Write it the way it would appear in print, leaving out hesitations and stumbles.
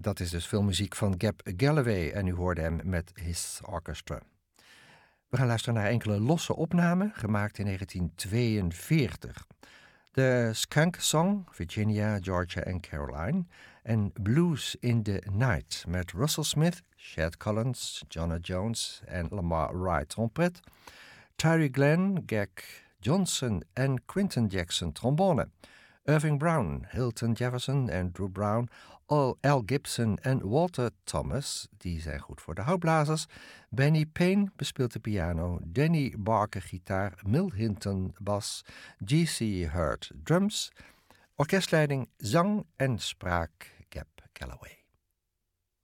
Dat is dus filmmuziek van Gab Galloway en u hoorde hem met His Orchestra. We gaan luisteren naar enkele losse opnamen, gemaakt in 1942. De Skunk Song, Virginia, Georgia en Caroline. En Blues in the Night met Russell Smith, Chet Collins, Jonah Jones en Lamar Wright trompet. Tyree Glenn, Gag Johnson en Quinton Jackson trombone. Irving Brown, Hilton Jefferson, Andrew Brown, Al Gibson en Walter Thomas, die zijn goed voor de houtblazers. Benny Payne bespeelt de piano, Danny Barker gitaar, Mill Hinton bas, G.C. Hurt drums. Orkestleiding, zang en spraak Gab Galloway.